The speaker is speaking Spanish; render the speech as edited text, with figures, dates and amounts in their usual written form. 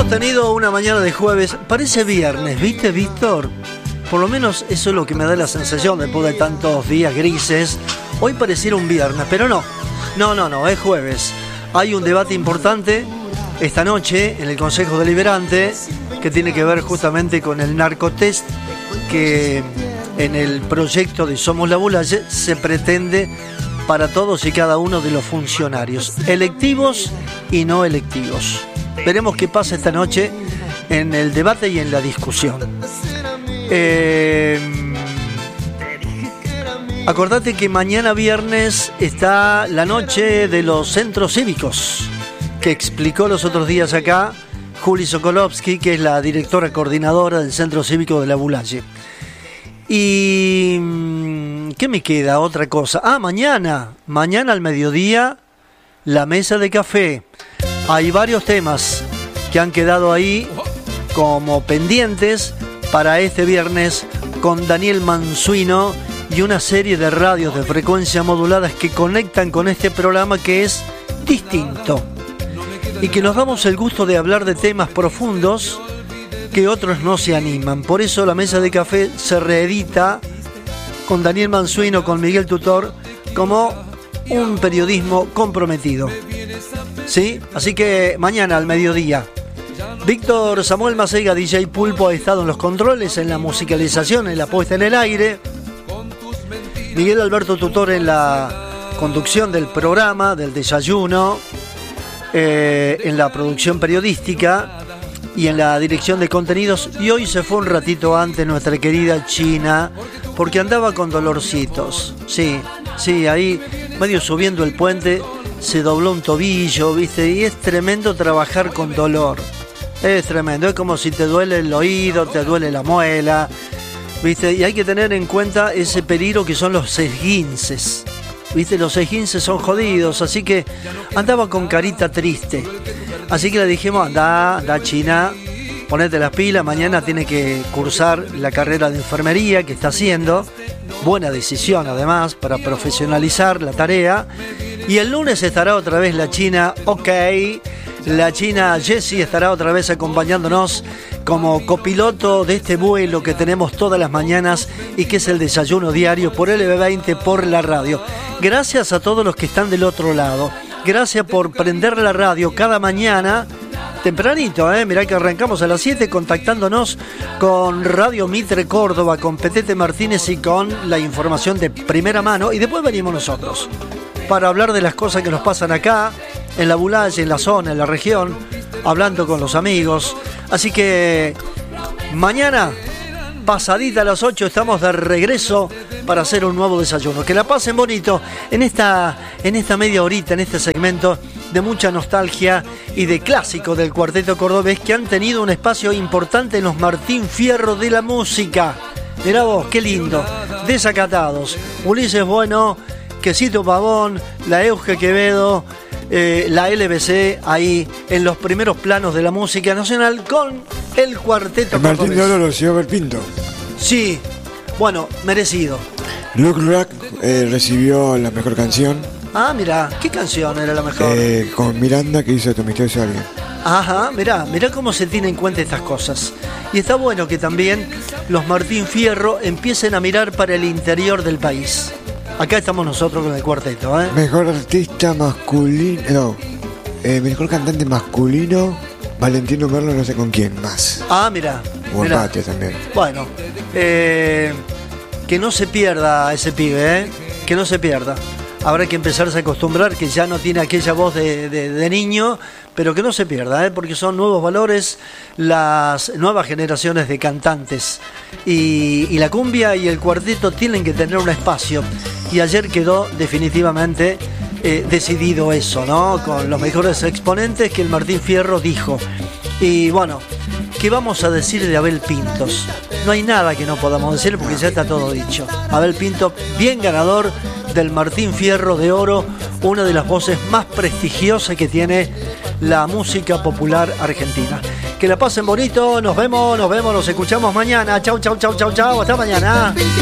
Hemos tenido una mañana de jueves, parece viernes, ¿viste, Víctor? Por lo menos eso es lo que me da la sensación después de tantos días grises. Hoy pareciera un viernes, pero no, es jueves. Hay un debate importante esta noche en el Consejo Deliberante que tiene que ver justamente con el narcotest que en el proyecto de Somos la Bulaye se pretende para todos y cada uno de los funcionarios, electivos y no electivos. Veremos qué pasa esta noche en el debate y en la discusión. Acordate que mañana viernes está la noche de los centros cívicos, que explicó los otros días acá Juli Sokolovsky, que es la directora coordinadora del Centro Cívico de la Bulaye. Y ¿qué me queda? Otra cosa. Mañana al mediodía, la mesa de café. Hay varios temas que han quedado ahí como pendientes para este viernes con Daniel Mansuino y una serie de radios de frecuencia moduladas que conectan con este programa que es distinto y que nos damos el gusto de hablar de temas profundos que otros no se animan. Por eso la mesa de café se reedita con Daniel Mansuino, con Miguel Tutor, como un periodismo comprometido. ¿Sí? Así que mañana al mediodía. Víctor Samuel Maceiga, DJ Pulpo, ha estado en los controles, en la musicalización, en la puesta en el aire. Miguel Alberto Tutor en la conducción del programa, del desayuno, en la producción periodística y en la dirección de contenidos. Y hoy se fue un ratito antes nuestra querida China, porque andaba con dolorcitos. Sí, ahí medio subiendo el puente se dobló un tobillo, ¿viste? Y es tremendo trabajar con dolor. Es tremendo, es como si te duele el oído, te duele la muela, ¿viste? Y hay que tener en cuenta ese peligro que son los esguinces, ¿viste? Los esguinces son jodidos, así que andaba con carita triste. Así que le dijimos, anda China, ponete las pilas, mañana tiene que cursar la carrera de enfermería que está haciendo. Buena decisión además para profesionalizar la tarea. Y el lunes estará otra vez la China, la China Jessie estará otra vez acompañándonos como copiloto de este vuelo que tenemos todas las mañanas y que es el desayuno diario por LB20 por la radio. Gracias a todos los que están del otro lado. Gracias por prender la radio cada mañana tempranito, mirá que arrancamos a las 7 contactándonos con Radio Mitre Córdoba, con Petete Martínez y con la información de primera mano. Y después venimos nosotros para hablar de las cosas que nos pasan acá, en la Bulaye, en la zona, en la región, hablando con los amigos. Así que mañana, pasadita a las 8, estamos de regreso para hacer un nuevo desayuno. Que la pasen bonito en esta media horita, en este segmento de mucha nostalgia y de clásico del cuarteto cordobés que han tenido un espacio importante en los Martín Fierro de la música. Mirá vos, qué lindo. Desacatados, Ulises Bueno, Quesito Pavón, la Euge Quevedo, la LBC ahí en los primeros planos de la música nacional con el cuarteto cordobés. Martín de Oro lo recibió Pinto. Sí, bueno, merecido. Luke Rack recibió la mejor canción. Mirá, ¿qué canción era la mejor? Con Miranda, que hizo Tu misterioso alguien. Ajá, mirá cómo se tienen en cuenta estas cosas. Y está bueno que también los Martín Fierro empiecen a mirar para el interior del país. Acá estamos nosotros con el cuarteto, Mejor artista masculino, mejor cantante masculino, Valentino Merlo, no sé con quién más. Mirá. O empate también. Bueno, que no se pierda ese pibe, que no se pierda. Habrá que empezarse a acostumbrar que ya no tiene aquella voz de niño, pero que no se pierda, porque son nuevos valores, las nuevas generaciones de cantantes. Y la cumbia y el cuarteto tienen que tener un espacio. Y ayer quedó definitivamente decidido eso, ¿no? Con los mejores exponentes que el Martín Fierro dijo. Y bueno, ¿qué vamos a decir de Abel Pintos? No hay nada que no podamos decir porque ya está todo dicho. Abel Pinto, bien ganador del Martín Fierro de Oro, una de las voces más prestigiosas que tiene la música popular argentina. Que la pasen bonito, nos vemos, nos escuchamos mañana. Chau, hasta mañana.